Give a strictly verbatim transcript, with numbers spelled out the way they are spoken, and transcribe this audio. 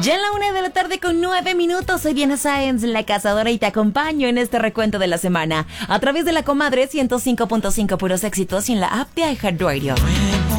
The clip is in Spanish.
Ya en la una de la tarde con nueve minutos, soy Diana Sáenz, la cazadora, y te acompaño en este recuento de la semana a través de la Comadre ciento cinco punto cinco, puros éxitos, y en la app de iHeartRadio.